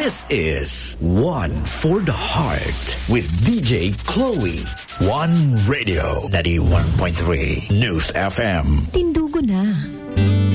This is One for the Heart with DJ Chloe. One Radio 91.3 News FM. Tindugo na.